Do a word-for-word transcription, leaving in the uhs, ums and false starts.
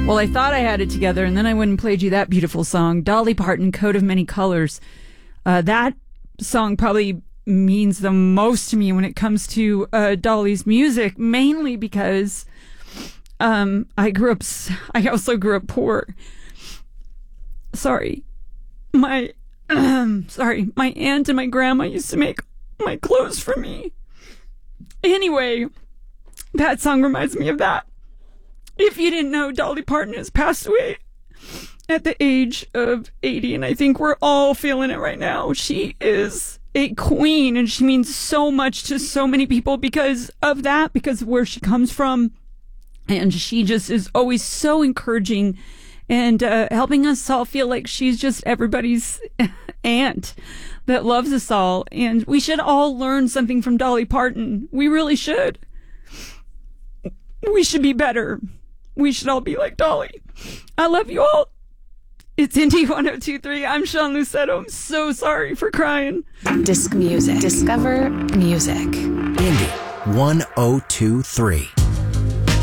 Well, I thought I had it together, and then I went and played you that beautiful song, Dolly Parton, Coat of Many Colors. Uh, that song probably means the most to me when it comes to uh, Dolly's music, mainly because um, I grew up, I also grew up poor. Sorry. My, um, sorry, my aunt and my grandma used to make my clothes for me. Anyway, that song reminds me of that. If you didn't know, Dolly Parton has passed away at the age of eighty, and I think we're all feeling it right now. She is a queen, and she means so much to so many people because of that, because of where she comes from. And she just is always so encouraging and uh, helping us all feel like she's just everybody's aunt that loves us all. And we should all learn something from Dolly Parton. We really should. We should be better. We should all be like Dolly. I love you all. It's Indie one oh two point three. I'm Sean Lucetto. I'm so sorry for crying. Disc music. Discover music. Indie one oh two point three.